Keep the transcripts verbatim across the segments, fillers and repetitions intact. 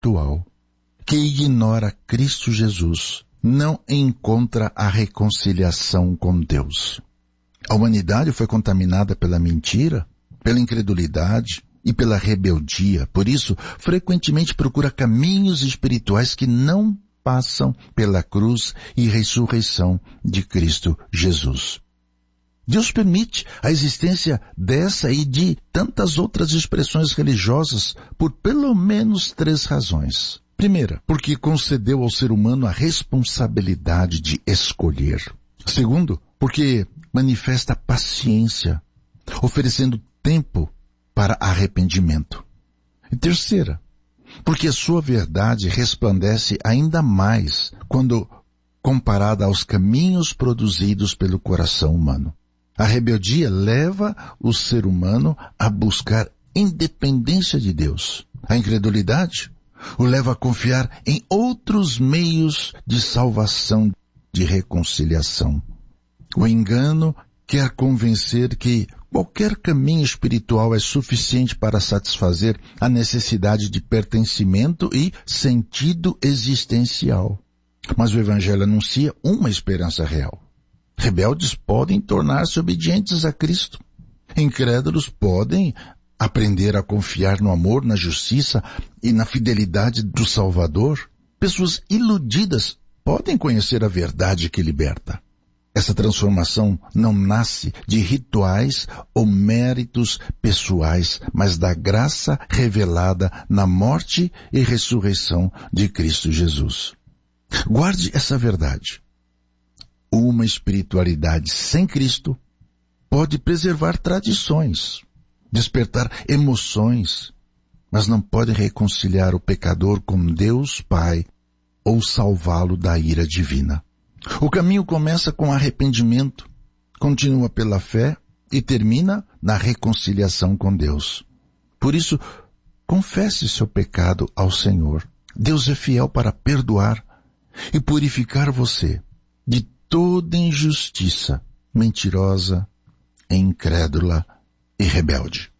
espiritual que ignora Cristo Jesus não encontra a reconciliação com Deus. A humanidade foi contaminada pela mentira, pela incredulidade e pela rebeldia. Por isso, frequentemente procura caminhos espirituais que não passam pela cruz e ressurreição de Cristo Jesus. Deus permite a existência dessa e de tantas outras expressões religiosas por pelo menos três razões. Primeira, porque concedeu ao ser humano a responsabilidade de escolher. Segundo, porque manifesta paciência, oferecendo tempo para arrependimento. E terceira, porque a sua verdade resplandece ainda mais quando comparada aos caminhos produzidos pelo coração humano. A rebeldia leva o ser humano a buscar independência de Deus. A incredulidade o leva a confiar em outros meios de salvação, de reconciliação. O engano quer convencer que qualquer caminho espiritual é suficiente para satisfazer a necessidade de pertencimento e sentido existencial. Mas o Evangelho anuncia uma esperança real. Rebeldes podem tornar-se obedientes a Cristo. Incrédulos podem aprender a confiar no amor, na justiça e na fidelidade do Salvador. Pessoas iludidas podem conhecer a verdade que liberta. Essa transformação não nasce de rituais ou méritos pessoais, mas da graça revelada na morte e ressurreição de Cristo Jesus. Guarde essa verdade. Uma espiritualidade sem Cristo pode preservar tradições, despertar emoções, mas não pode reconciliar o pecador com Deus Pai ou salvá-lo da ira divina. O caminho começa com arrependimento, continua pela fé e termina na reconciliação com Deus. Por isso, confesse seu pecado ao Senhor. Deus é fiel para perdoar e purificar você de toda injustiça, mentirosa, incrédula e rebelde.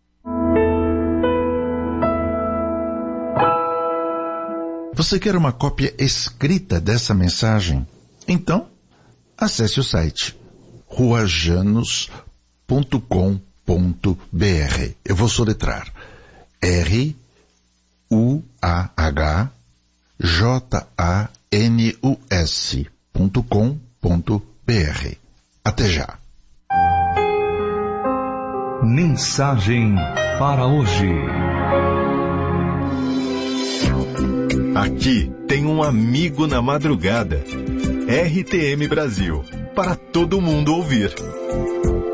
Você quer uma cópia escrita dessa mensagem? Então, acesse o site ruajanos ponto com ponto b r. Eu vou soletrar R U A H J A N U S ponto com ponto b r. Até já. Mensagem para hoje. Aqui tem um amigo na madrugada. R T M Brasil, para todo mundo ouvir.